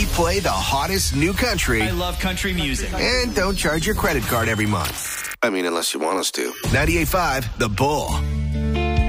play the hottest new country. I love country music. And don't charge your credit card every month. I mean, unless you want us to. 98.5 The Bull.